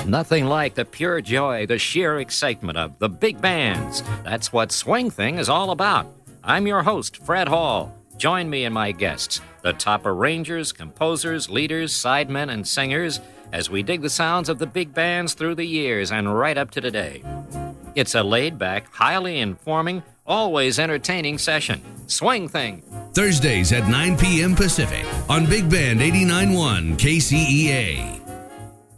Nothing like the pure joy, the sheer excitement of the big bands. That's what Swing Thing is all about. I'm your host, Fred Hall. Join me and my guests, the top arrangers, composers, leaders, sidemen, and singers, as we dig the sounds of the big bands through the years and right up to today. It's a laid-back, highly informing, always entertaining session. Swing Thing. Thursdays at 9 p.m. Pacific on Big Band 89.1 KCEA.